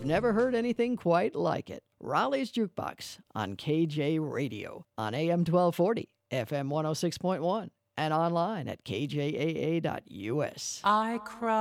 never heard anything quite like it. Raleigh's Jukebox on KJ Radio on AM 1240, FM 106.1, and online at kjaa.us. I cry.